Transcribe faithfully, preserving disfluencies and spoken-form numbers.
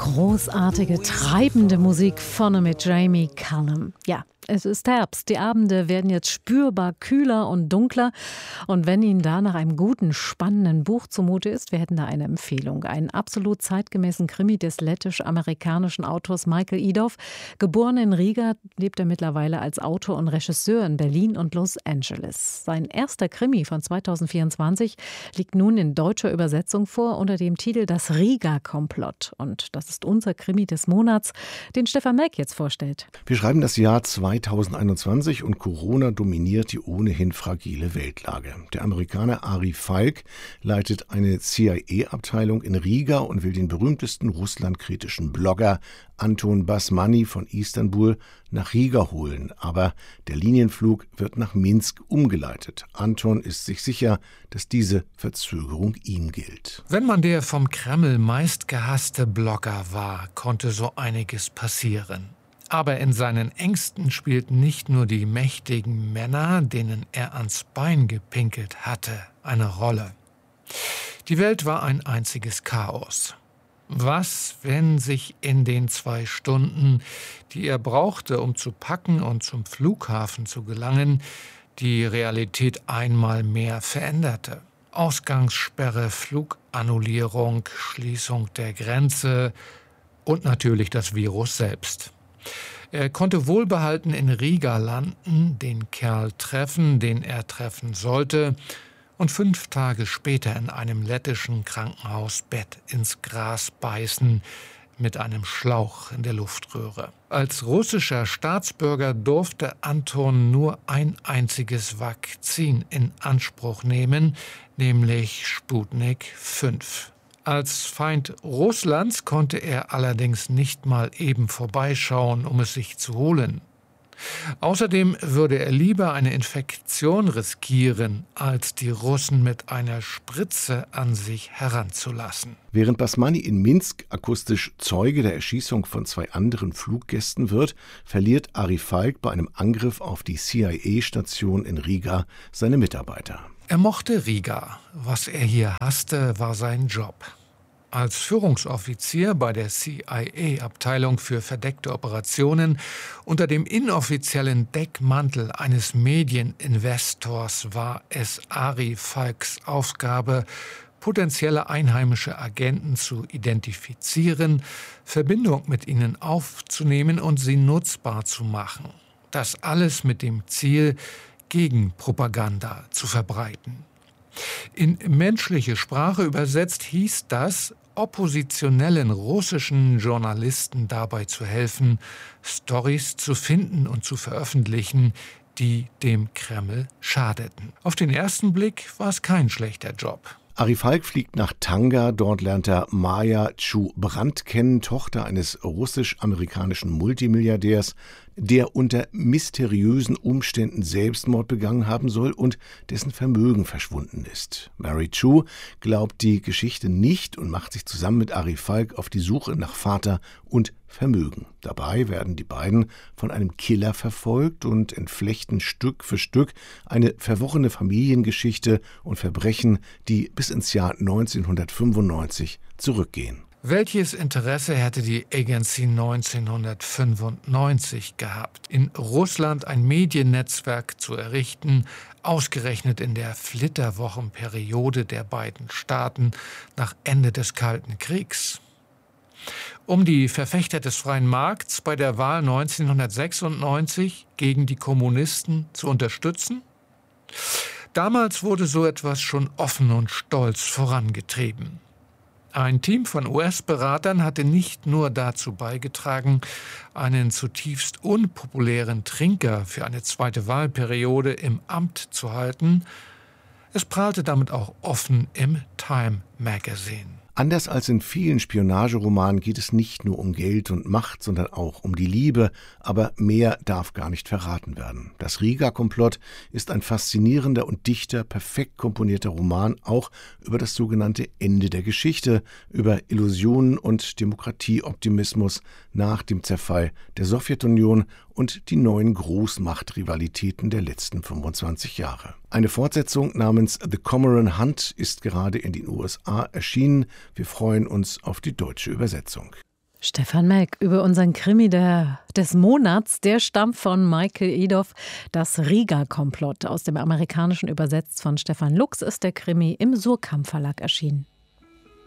Großartige, treibende Musik vorne mit Jamie Cullum. Ja, es ist Herbst. Die Abende werden jetzt spürbar kühler und dunkler. Und wenn Ihnen da nach einem guten, spannenden Buch zumute ist, wir hätten da eine Empfehlung. Einen absolut zeitgemäßen Krimi des lettisch-amerikanischen Autors Michael Idov. Geboren in Riga, lebt er mittlerweile als Autor und Regisseur in Berlin und Los Angeles. Sein erster Krimi von zweitausendvierundzwanzig liegt nun in deutscher Übersetzung vor unter dem Titel Das Riga-Komplott. Und das ist unser Krimi des Monats, den Stefan Melk jetzt vorstellt. Wir schreiben das Jahr zweitausendeinundzwanzig und Corona dominiert die ohnehin fragile Weltlage. Der Amerikaner Ari Falk leitet eine C I A-Abteilung in Riga und will den berühmtesten russlandkritischen Blogger Anton Basmanny von Istanbul nach Riga holen. Aber der Linienflug wird nach Minsk umgeleitet. Anton ist sich sicher, dass diese Verzögerung ihm gilt. Wenn man der vom Kreml meistgehasste Blogger war, konnte so einiges passieren. Aber in seinen Ängsten spielten nicht nur die mächtigen Männer, denen er ans Bein gepinkelt hatte, eine Rolle. Die Welt war ein einziges Chaos. Was, wenn sich in den zwei Stunden, die er brauchte, um zu packen und zum Flughafen zu gelangen, die Realität einmal mehr veränderte? Ausgangssperre, Flugannullierung, Schließung der Grenze und natürlich das Virus selbst. Er konnte wohlbehalten in Riga landen, den Kerl treffen, den er treffen sollte, und fünf Tage später in einem lettischen Krankenhausbett ins Gras beißen, mit einem Schlauch in der Luftröhre. Als russischer Staatsbürger durfte Anton nur ein einziges Vakzin in Anspruch nehmen, nämlich Sputnik fünf. Als Feind Russlands konnte er allerdings nicht mal eben vorbeischauen, um es sich zu holen. Außerdem würde er lieber eine Infektion riskieren, als die Russen mit einer Spritze an sich heranzulassen. Während Basmanny in Minsk akustisch Zeuge der Erschießung von zwei anderen Fluggästen wird, verliert Ari Falk bei einem Angriff auf die C I A-Station in Riga seine Mitarbeiter. Er mochte Riga. Was er hier hasste, war sein Job. Als Führungsoffizier bei der C I A-Abteilung für verdeckte Operationen unter dem inoffiziellen Deckmantel eines Medieninvestors war es Ari Falks Aufgabe, potenzielle einheimische Agenten zu identifizieren, Verbindung mit ihnen aufzunehmen und sie nutzbar zu machen. Das alles mit dem Ziel, Gegenpropaganda zu verbreiten. In menschliche Sprache übersetzt hieß das, oppositionellen russischen Journalisten dabei zu helfen, Storys zu finden und zu veröffentlichen, die dem Kreml schadeten. Auf den ersten Blick war es kein schlechter Job. Ari Falk fliegt nach Tanga, dort lernt er Maya Chu Brandt kennen, Tochter eines russisch-amerikanischen Multimilliardärs, der unter mysteriösen Umständen Selbstmord begangen haben soll und dessen Vermögen verschwunden ist. Mary Chu glaubt die Geschichte nicht und macht sich zusammen mit Ari Falk auf die Suche nach Vater und Vermögen. Dabei werden die beiden von einem Killer verfolgt und entflechten Stück für Stück eine verworrene Familiengeschichte und Verbrechen, die bis ins Jahr neunzehnhundertfünfundneunzig zurückgehen. Welches Interesse hätte die Agency neunzehnhundertfünfundneunzig gehabt, in Russland ein Mediennetzwerk zu errichten, ausgerechnet in der Flitterwochenperiode der beiden Staaten nach Ende des Kalten Kriegs? Um die Verfechter des freien Markts bei der Wahl neunzehnhundertsechsundneunzig gegen die Kommunisten zu unterstützen? Damals wurde so etwas schon offen und stolz vorangetrieben. Ein Team von U S-Beratern hatte nicht nur dazu beigetragen, einen zutiefst unpopulären Trinker für eine zweite Wahlperiode im Amt zu halten, es prahlte damit auch offen im Time Magazine. Anders als in vielen Spionageromanen geht es nicht nur um Geld und Macht, sondern auch um die Liebe, aber mehr darf gar nicht verraten werden. Das Riga-Komplott ist ein faszinierender und dichter, perfekt komponierter Roman, auch über das sogenannte Ende der Geschichte, über Illusionen und Demokratieoptimismus nach dem Zerfall der Sowjetunion und die neuen Großmachtrivalitäten der letzten fünfundzwanzig Jahre. Eine Fortsetzung namens The Cormoran Hunt ist gerade in den U S A erschienen. Wir freuen uns auf die deutsche Übersetzung. Stefan Melk über unseren Krimi der, des Monats. Der stammt von Michael Edoff. Das Riga-Komplott, aus dem Amerikanischen übersetzt von Stefan Lux, ist der Krimi im Surkamp Verlag erschienen.